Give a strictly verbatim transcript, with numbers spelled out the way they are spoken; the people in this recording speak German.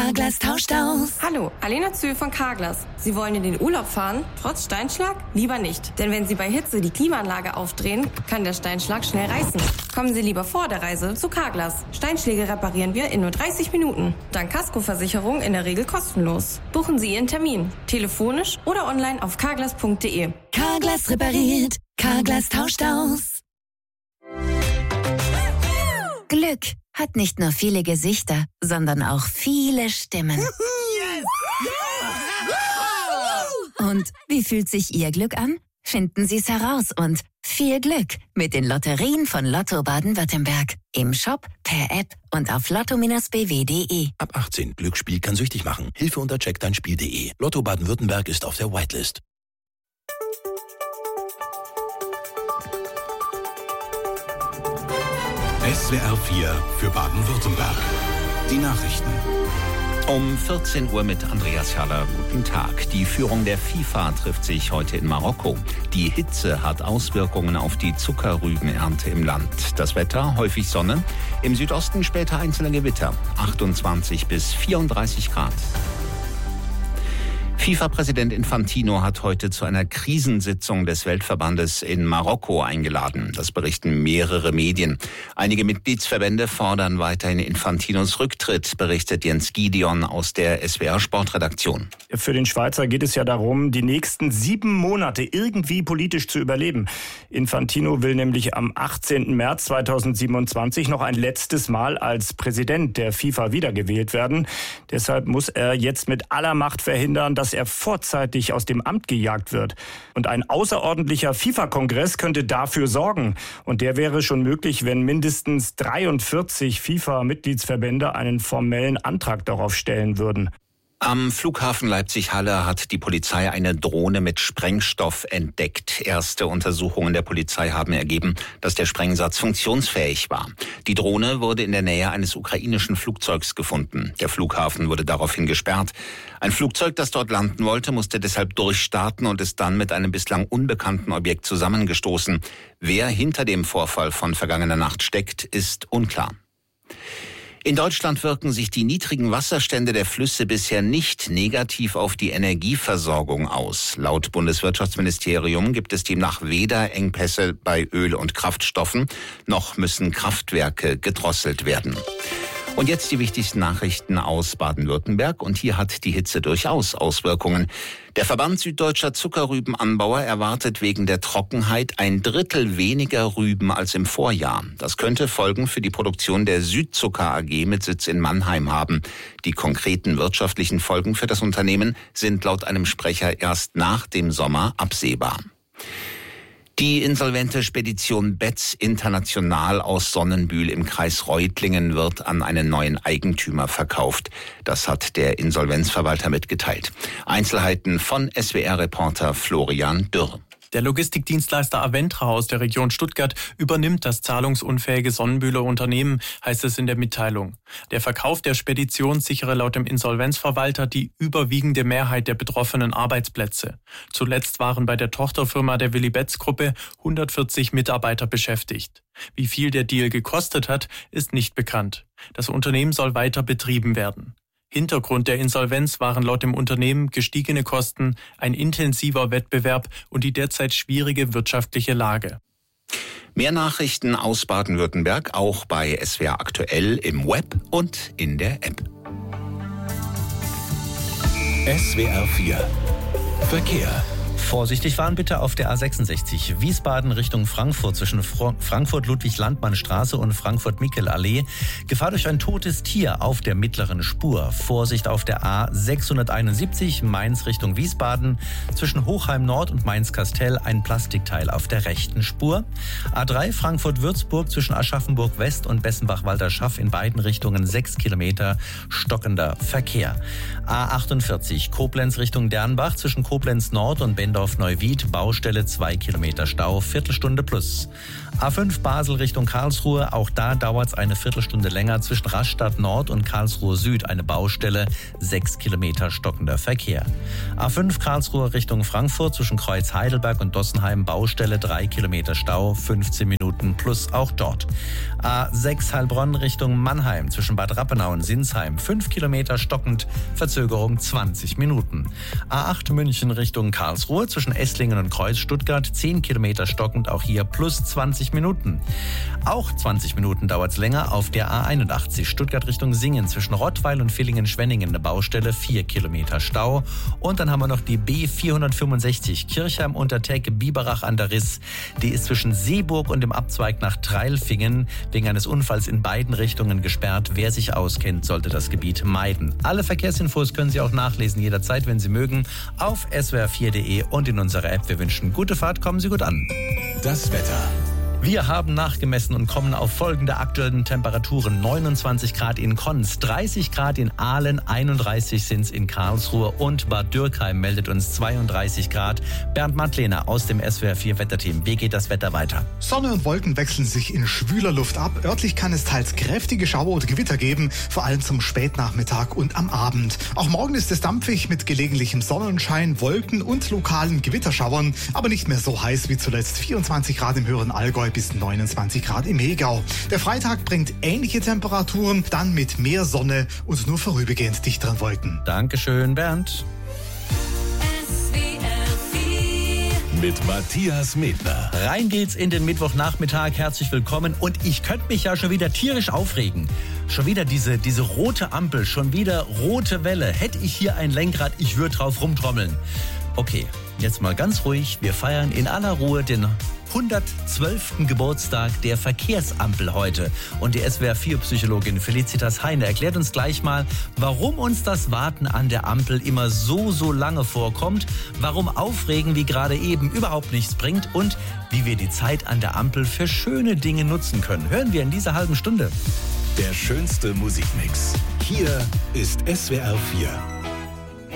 Carglass tauscht aus. Hallo, Alena Zühl von Carglass. Sie wollen in den Urlaub fahren, trotz Steinschlag? Lieber nicht. Denn wenn Sie bei Hitze die Klimaanlage aufdrehen, kann der Steinschlag schnell reißen. Kommen Sie lieber vor der Reise zu Carglass. Steinschläge reparieren wir in nur dreißig Minuten. Dank Kaskoversicherung in der Regel kostenlos. Buchen Sie Ihren Termin. Telefonisch oder online auf carglass punkt de. Carglass repariert. Carglass tauscht aus. Glück hat nicht nur viele Gesichter, sondern auch viele Stimmen. Und wie fühlt sich Ihr Glück an? Finden Sie es heraus und viel Glück mit den Lotterien von Lotto Baden-Württemberg. Im Shop, per App und auf lotto Bindestrich b w punkt de. Ab achtzehn. Glücksspiel kann süchtig machen. Hilfe unter check dein spiel punkt de. Lotto Baden-Württemberg ist auf der Whitelist. S W R vier für Baden-Württemberg. Die Nachrichten. Um vierzehn Uhr mit Andreas Herrler. Guten Tag. Die Führung der FIFA trifft sich heute in Marokko. Die Hitze hat Auswirkungen auf die Zuckerrübenernte im Land. Das Wetter, häufig Sonne. Im Südosten später einzelne Gewitter. achtundzwanzig bis vierunddreißig Grad. FIFA-Präsident Infantino hat heute zu einer Krisensitzung des Weltverbandes in Marokko eingeladen. Das berichten mehrere Medien. Einige Mitgliedsverbände fordern weiterhin Infantinos Rücktritt, berichtet Jens Gideon aus der S W R-Sportredaktion. Für den Schweizer geht es ja darum, die nächsten sieben Monate irgendwie politisch zu überleben. Infantino will nämlich am achtzehnten März zweitausendsiebenundzwanzig noch ein letztes Mal als Präsident der FIFA wiedergewählt werden. Deshalb muss er jetzt mit aller Macht verhindern, dass er vorzeitig aus dem Amt gejagt wird. Und ein außerordentlicher FIFA-Kongress könnte dafür sorgen. Und der wäre schon möglich, wenn mindestens dreiundvierzig FIFA-Mitgliedsverbände einen formellen Antrag darauf stellen würden. Am Flughafen Leipzig-Halle hat die Polizei eine Drohne mit Sprengstoff entdeckt. Erste Untersuchungen der Polizei haben ergeben, dass der Sprengsatz funktionsfähig war. Die Drohne wurde in der Nähe eines ukrainischen Flugzeugs gefunden. Der Flughafen wurde daraufhin gesperrt. Ein Flugzeug, das dort landen wollte, musste deshalb durchstarten und ist dann mit einem bislang unbekannten Objekt zusammengestoßen. Wer hinter dem Vorfall von vergangener Nacht steckt, ist unklar. In Deutschland wirken sich die niedrigen Wasserstände der Flüsse bisher nicht negativ auf die Energieversorgung aus. Laut Bundeswirtschaftsministerium gibt es demnach weder Engpässe bei Öl- und Kraftstoffen, noch müssen Kraftwerke gedrosselt werden. Und jetzt die wichtigsten Nachrichten aus Baden-Württemberg. Und hier hat die Hitze durchaus Auswirkungen. Der Verband Süddeutscher Zuckerrübenanbauer erwartet wegen der Trockenheit ein Drittel weniger Rüben als im Vorjahr. Das könnte Folgen für die Produktion der Südzucker A G mit Sitz in Mannheim haben. Die konkreten wirtschaftlichen Folgen für das Unternehmen sind laut einem Sprecher erst nach dem Sommer absehbar. Die insolvente Spedition Betz International aus Sonnenbühl im Kreis Reutlingen wird an einen neuen Eigentümer verkauft. Das hat der Insolvenzverwalter mitgeteilt. Einzelheiten von S W R-Reporter Florian Dürr. Der Logistikdienstleister Aventra aus der Region Stuttgart übernimmt das zahlungsunfähige Sonnenbühler Unternehmen, heißt es in der Mitteilung. Der Verkauf der Spedition sichere laut dem Insolvenzverwalter die überwiegende Mehrheit der betroffenen Arbeitsplätze. Zuletzt waren bei der Tochterfirma der Willy-Betz-Gruppe hundertvierzig Mitarbeiter beschäftigt. Wie viel der Deal gekostet hat, ist nicht bekannt. Das Unternehmen soll weiter betrieben werden. Hintergrund der Insolvenz waren laut dem Unternehmen gestiegene Kosten, ein intensiver Wettbewerb und die derzeit schwierige wirtschaftliche Lage. Mehr Nachrichten aus Baden-Württemberg auch bei S W R aktuell im Web und in der App. S W R vier Verkehr. Vorsichtig fahren bitte auf der A sechsundsechzig Wiesbaden Richtung Frankfurt zwischen Frankfurt-Ludwig-Landmann-Straße und Frankfurt-Mickel-Allee. Gefahr durch ein totes Tier auf der mittleren Spur. Vorsicht auf der A sechshunderteinundsiebzig Mainz Richtung Wiesbaden zwischen Hochheim-Nord und Mainz-Kastell ein Plastikteil auf der rechten Spur. A drei Frankfurt-Würzburg zwischen Aschaffenburg-West und Bessenbach-Walderschaff in beiden Richtungen sechs Kilometer stockender Verkehr. A achtundvierzig Koblenz Richtung Dernbach zwischen Koblenz-Nord und Bendorf Altendorf-Neuwied, Baustelle zwei Kilometer Stau, Viertelstunde plus. A fünf Basel Richtung Karlsruhe, auch da dauert es eine Viertelstunde länger. Zwischen Rastatt Nord und Karlsruhe Süd eine Baustelle, sechs Kilometer stockender Verkehr. A fünf Karlsruhe Richtung Frankfurt, zwischen Kreuz Heidelberg und Dossenheim, Baustelle, drei Kilometer Stau, fünfzehn Minuten plus auch dort. A sechs Heilbronn Richtung Mannheim, zwischen Bad Rappenau und Sinsheim, fünf Kilometer stockend, Verzögerung zwanzig Minuten. A acht München Richtung Karlsruhe, zwischen Esslingen und Kreuz Stuttgart, zehn Kilometer stockend, auch hier plus zwanzig Minuten. Auch zwanzig Minuten dauert es länger auf der A einundachtzig Stuttgart Richtung Singen, zwischen Rottweil und Villingen-Schwenningen eine Baustelle, vier Kilometer Stau. Und dann haben wir noch die B vierhundertfünfundsechzig Kirchheim Untertecke Biberach an der Riss. Die ist zwischen Seeburg und dem Abzweig nach Treilfingen wegen eines Unfalls in beiden Richtungen gesperrt. Wer sich auskennt, sollte das Gebiet meiden. Alle Verkehrsinfos können Sie auch nachlesen jederzeit, wenn Sie mögen, auf s w r vier punkt d e und in unserer App. Wir wünschen gute Fahrt, kommen Sie gut an. Das Wetter. Wir haben nachgemessen und kommen auf folgende aktuellen Temperaturen. neunundzwanzig Grad in Konz, dreißig Grad in Aalen, einunddreißig sind es in Karlsruhe und Bad Dürkheim meldet uns zweiunddreißig Grad. Bernd Mattlehner aus dem S W R vier Wetterteam. Wie geht das Wetter weiter? Sonne und Wolken wechseln sich in schwüler Luft ab. Örtlich kann es teils kräftige Schauer oder Gewitter geben, vor allem zum Spätnachmittag und am Abend. Auch morgen ist es dampfig mit gelegentlichem Sonnenschein, Wolken und lokalen Gewitterschauern, aber nicht mehr so heiß wie zuletzt. vierundzwanzig Grad im höheren Allgäu bis neunundzwanzig Grad im Hegau. Der Freitag bringt ähnliche Temperaturen, dann mit mehr Sonne und nur vorübergehend dichteren Wolken. Dankeschön, Bernd. Mit Matthias Medler. Rein geht's in den Mittwochnachmittag. Herzlich willkommen. Und ich könnte mich ja schon wieder tierisch aufregen. Schon wieder diese, diese rote Ampel, schon wieder rote Welle. Hätte ich hier ein Lenkrad, ich würde drauf rumtrommeln. Okay, jetzt mal ganz ruhig. Wir feiern in aller Ruhe den hundertzwölften Geburtstag der Verkehrsampel heute. Und die S W R vier Psychologin Felicitas Heine erklärt uns gleich mal, warum uns das Warten an der Ampel immer so, so lange vorkommt, warum Aufregen wie gerade eben überhaupt nichts bringt und wie wir die Zeit an der Ampel für schöne Dinge nutzen können. Hören wir in dieser halben Stunde. Der schönste Musikmix. Hier ist S W R vier.